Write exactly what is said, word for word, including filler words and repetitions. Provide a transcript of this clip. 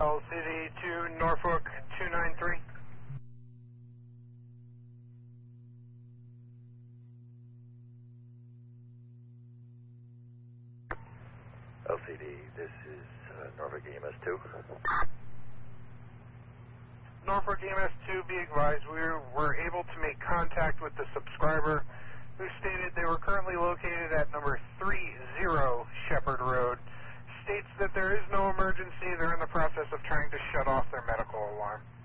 L C D to Norfolk two nine three. L C D, this is uh, Norfolk E M S two. Norfolk E M S two, be advised, we were able to make contact with the subscriber who stated they were currently located at number three zero Shepherd Road. States that there is no emergency, they're in the process of trying to shut off their medical alarm.